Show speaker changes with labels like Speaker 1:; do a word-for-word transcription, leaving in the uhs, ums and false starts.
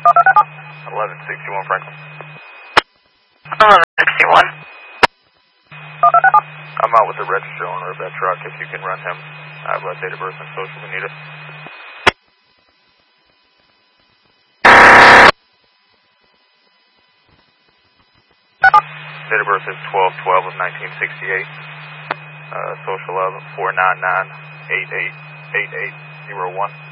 Speaker 1: eleven sixty-one Franklin.
Speaker 2: eleven sixty-one.
Speaker 1: I'm out with the register owner of that truck. If you can run him, I have a date of birth and social. We need it. Date of birth is twelve twelve of nineteen sixty-eight. Uh, social of four nine nine eight eight eight eight zero one.